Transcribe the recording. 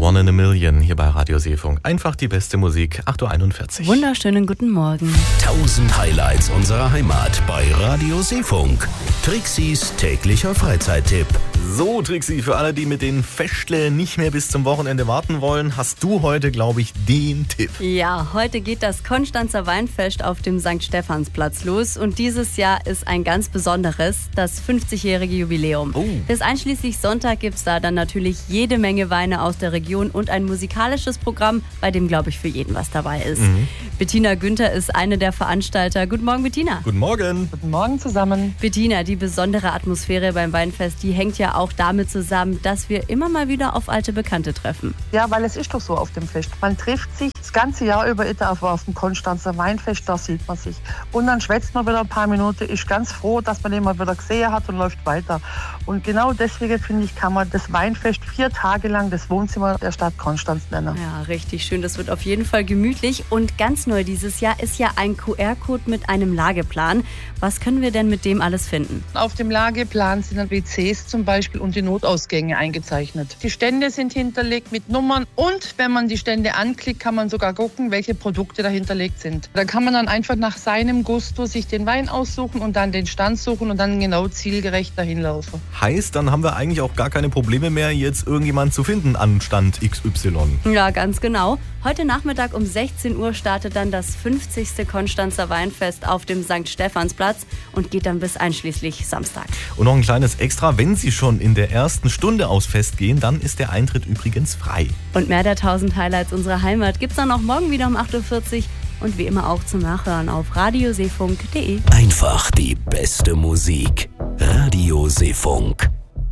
One in a Million hier bei Radio Seefunk. Einfach die beste Musik, 8.41 Uhr. Wunderschönen guten Morgen. 1000 Highlights unserer Heimat bei Radio Seefunk. Trixis täglicher Freizeittipp. So, Trixi, für alle, die mit den Festle nicht mehr bis zum Wochenende warten wollen, hast du heute, glaube ich, den Tipp. Ja, heute geht das Konstanzer Weinfest auf dem St. Stephansplatz los und dieses Jahr ist ein ganz besonderes, das 50-jährige Jubiläum. Bis einschließlich Sonntag gibt es da dann natürlich jede Menge Weine aus der Region und ein musikalisches Programm, bei dem, glaube ich, für jeden was dabei ist. Bettina Günther ist eine der Veranstalter. Guten Morgen, Bettina. Guten Morgen. Guten Morgen zusammen. Bettina, die besondere Atmosphäre beim Weinfest, die hängt ja auch damit zusammen, dass wir immer mal wieder auf alte Bekannte treffen. Ja, weil es ist doch so auf dem Fest. Man trifft sich das ganze Jahr über auf dem Konstanzer Weinfest, da sieht man sich. Und dann schwätzt man wieder ein paar Minuten, ist ganz froh, dass man den mal wieder gesehen hat und läuft weiter. Und genau deswegen, finde ich, kann man das Weinfest 4 Tage lang das Wohnzimmer der Stadt Konstanz nennen. Ja, richtig schön. Das wird auf jeden Fall gemütlich. Und ganz neu dieses Jahr ist ja ein QR-Code mit einem Lageplan. Was können wir denn mit dem alles finden? Auf dem Lageplan sind dann WCs zum Beispiel und die Notausgänge eingezeichnet. Die Stände sind hinterlegt mit Nummern und wenn man die Stände anklickt, kann man sogar gucken, welche Produkte da hinterlegt sind. Da kann man dann einfach nach seinem Gusto sich den Wein aussuchen und dann den Stand suchen und dann genau zielgerecht dahin laufen. Heißt, dann haben wir eigentlich auch gar keine Probleme mehr, jetzt irgendjemanden zu finden an Stand XY. Ja, ganz genau. Heute Nachmittag um 16 Uhr startet dann das 50. Konstanzer Weinfest auf dem St. Stephansplatz und geht dann bis einschließlich Samstag. Und noch ein kleines Extra, wenn Sie schon in der ersten Stunde aufs Fest gehen, dann ist der Eintritt übrigens frei. Und mehr der 1000 Highlights unserer Heimat gibt's dann auch morgen wieder um 8.40 Uhr und wie immer auch zum Nachhören auf radioseefunk.de. Einfach die beste Musik. Radio Seefunk.